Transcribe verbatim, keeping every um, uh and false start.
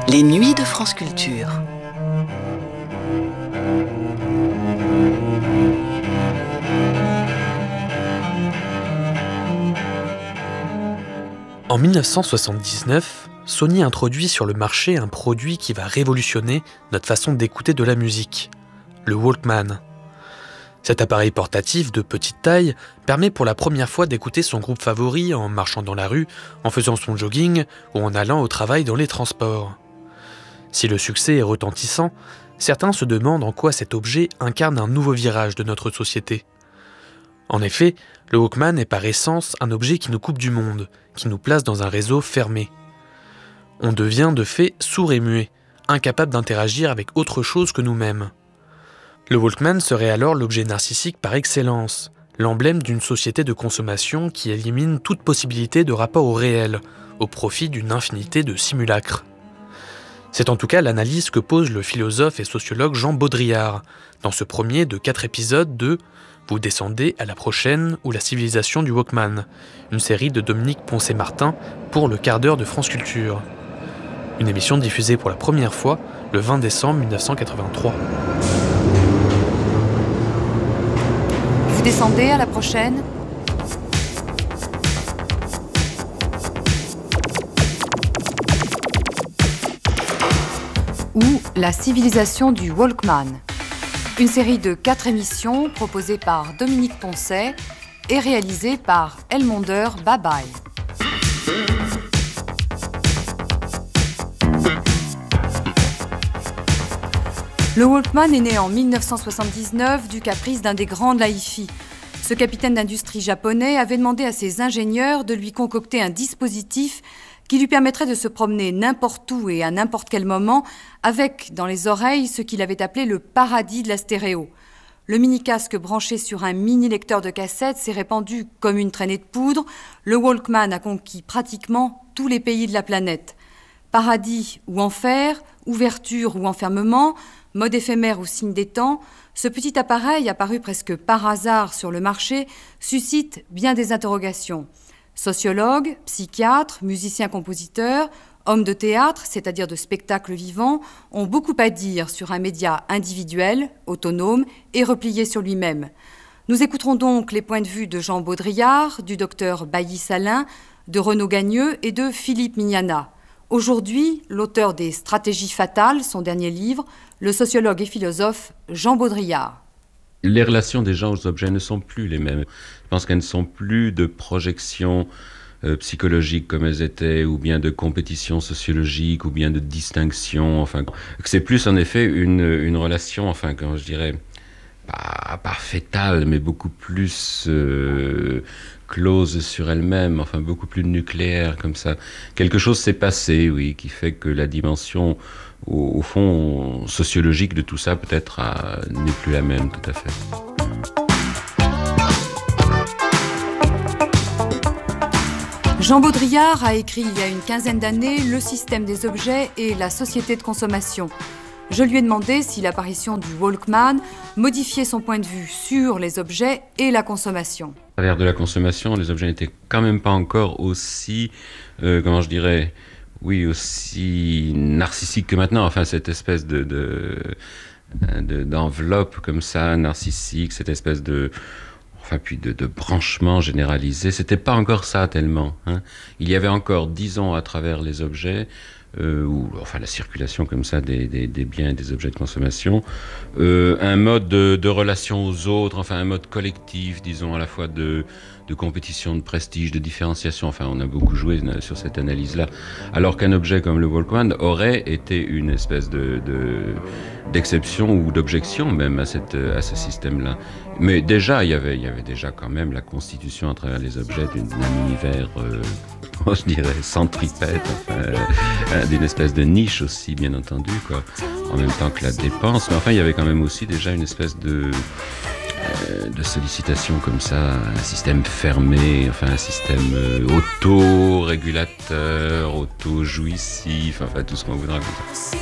Les nuits de France Culture. En dix-neuf cent soixante-dix-neuf, Sony introduit sur le marché un produit qui va révolutionner notre façon d'écouter de la musique, le Walkman. Cet appareil portatif de petite taille permet pour la première fois d'écouter son groupe favori en marchant dans la rue, en faisant son jogging ou en allant au travail dans les transports. Si le succès est retentissant, certains se demandent en quoi cet objet incarne un nouveau virage de notre société. En effet, le Walkman est par essence un objet qui nous coupe du monde, qui nous place dans un réseau fermé. On devient de fait sourd et muet, incapable d'interagir avec autre chose que nous-mêmes. Le Walkman serait alors l'objet narcissique par excellence, l'emblème d'une société de consommation qui élimine toute possibilité de rapport au réel, au profit d'une infinité de simulacres. C'est en tout cas l'analyse que pose le philosophe et sociologue Jean Baudrillard, dans ce premier de quatre épisodes de « Vous descendez à la prochaine ou la civilisation du Walkman », une série de Dominique Poncet-Martin pour le quart d'heure de France Culture. Une émission diffusée pour la première fois le vingt décembre mille neuf cent quatre-vingt-trois. Vous descendez à la prochaine ? Ou la civilisation du Walkman. Une série de quatre émissions proposées par Dominique Poncet et réalisée par Elmonder Babaï. Le Walkman est né en mille neuf cent soixante-dix-neuf du caprice d'un des grands de la hi-fi. Ce capitaine d'industrie japonais avait demandé à ses ingénieurs de lui concocter un dispositif qui lui permettrait de se promener n'importe où et à n'importe quel moment avec dans les oreilles ce qu'il avait appelé le paradis de la stéréo. Le mini-casque branché sur un mini-lecteur de cassettes s'est répandu comme une traînée de poudre. Le Walkman a conquis pratiquement tous les pays de la planète. Paradis ou enfer, ouverture ou enfermement, mode éphémère ou signe des temps, ce petit appareil apparu presque par hasard sur le marché suscite bien des interrogations. Sociologues, psychiatres, musiciens-compositeurs, hommes de théâtre, c'est-à-dire de spectacles vivants, ont beaucoup à dire sur un média individuel, autonome et replié sur lui-même. Nous écouterons donc les points de vue de Jean Baudrillard, du docteur Bailly-Salin, de Renaud Gagneux et de Philippe Mignana. Aujourd'hui, l'auteur des Stratégies fatales, son dernier livre, le sociologue et philosophe Jean Baudrillard. Les relations des gens aux objets ne sont plus les mêmes. Je pense qu'elles ne sont plus de projection euh, psychologique comme elles étaient, ou bien de compétition sociologique, ou bien de distinction. Enfin, c'est plus en effet une, une relation, enfin, comment je dirais, pas, pas fétale, mais beaucoup plus euh, close sur elle-même, enfin beaucoup plus nucléaire comme ça. Quelque chose s'est passé, oui, qui fait que la dimension Au, au fond, sociologique de tout ça, peut-être, euh, n'est plus la même, tout à fait. Jean Baudrillard a écrit il y a une quinzaine d'années « Le système des objets et la société de consommation ». Je lui ai demandé si l'apparition du Walkman modifiait son point de vue sur les objets et la consommation. À travers de la consommation, les objets n'étaient quand même pas encore aussi, euh, comment je dirais, oui, aussi narcissique que maintenant, enfin cette espèce de, de, de d'enveloppe comme ça, narcissique, cette espèce de, enfin puis de, de branchement généralisé, c'était pas encore ça tellement, hein. Il y avait encore, disons, à travers les objets, euh, ou enfin la circulation comme ça des, des, des biens et des objets de consommation, euh, un mode de, de relation aux autres, enfin un mode collectif, disons, à la fois de de compétition, de prestige, de différenciation. Enfin, on a beaucoup joué sur cette analyse-là. Alors qu'un objet comme le Walkman aurait été une espèce de, de, d'exception ou d'objection même à, cette, à ce système-là. Mais déjà, il y avait, il y avait déjà quand même la constitution à travers les objets d'un univers, euh, je dirais, centripète, enfin, euh, d'une espèce de niche aussi, bien entendu, quoi, en même temps que la dépense. Mais enfin, il y avait quand même aussi déjà une espèce de... de sollicitation comme ça, un système fermé, enfin un système euh, auto-régulateur, auto-jouissif, enfin tout ce qu'on voudra comme ça.